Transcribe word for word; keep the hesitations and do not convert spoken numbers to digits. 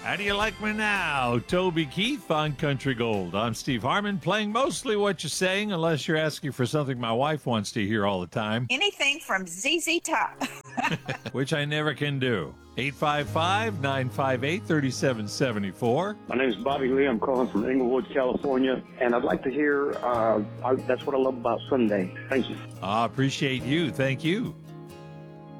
How do you like me now? Toby Keith on Country Gold. I'm Steve Harmon, playing mostly what you're saying, unless you're asking for something my wife wants to hear all the time. Anything from Z Z Top. Which I never can do. eight five five, nine five eight, three seven seven four. My name is Bobby Lee. I'm calling from Inglewood, California, and I'd like to hear, uh, I, that's what I love about Sunday. Thank you. I appreciate you. Thank you.